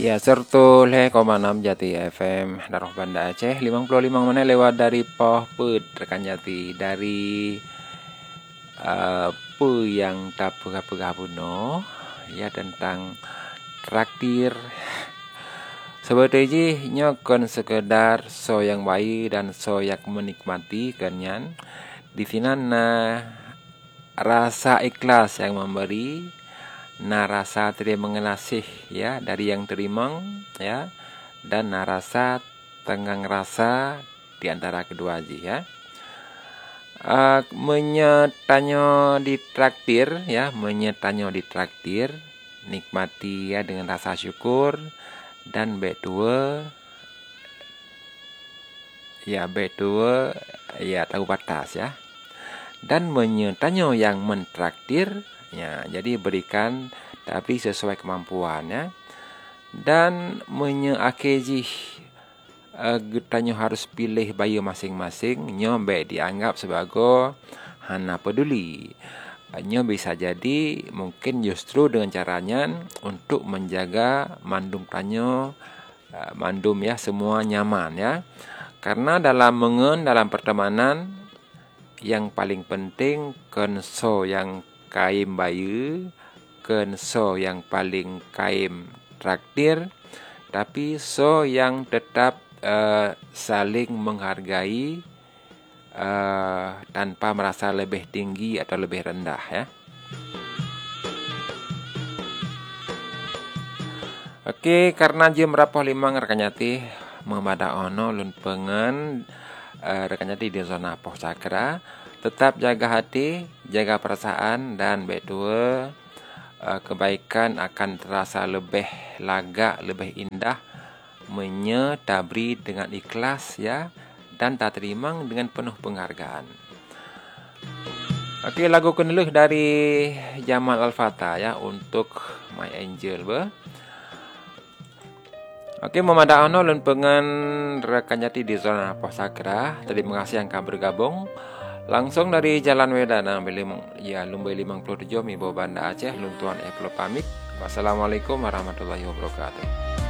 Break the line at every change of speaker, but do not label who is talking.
Ya, sertu le 6 Jati FM Daroh Banda Aceh 55 menit lewat dari Poh Put rekan Jati dari apa yang tak pegah-pegah puno ya tentang traktir sebetulnya kon sekedar so yang baik dan so yang menikmati kanyan di sini rasa ikhlas yang memberi rasa terima kasih ya dari yang terima ya dan rasa tenggang rasa di antara kedua aja ya. Menyertanya di traktir ya, menyertanya di traktir nikmati ya dengan rasa syukur dan betua ya tahu batas ya. Dan menyertanya yang mentraktir ya, jadi berikan tapi sesuai kemampuannya dan menyeakeji getanya harus pilih bayi masing-masing nyombe dianggap sebagai hana peduli. Bisa jadi mungkin justru dengan caranya untuk menjaga mandum tanyo mandum ya semua nyaman ya. Karena dalam pertemanan yang paling penting kenso yang kaim bayu, kenso yang paling kaim traktir, tapi so yang tetap saling menghargai tanpa merasa lebih tinggi atau lebih rendah ya. Oke, karena jam berapa 5 rekan Jati memada ono lun pengen rekan Jati di zona Poh Cakra tetap jaga hati, jaga perasaan dan betul kebaikan akan terasa lebih laga, lebih indah menyetabri dengan ikhlas ya dan tak terima dengan penuh penghargaan. Oke, lagu keneluh dari Jamal Al-Fatah ya untuk My Angel be. Oke, memada ono lun pengen rekan Jati di zona Poh Cakra. Terima kasih yang akan bergabung langsung dari Jalan Wedana Lumbai 57 Mibo Banda Aceh. Lun Tuan Eplo pamit. Wassalamualaikum warahmatullahi wabarakatuh.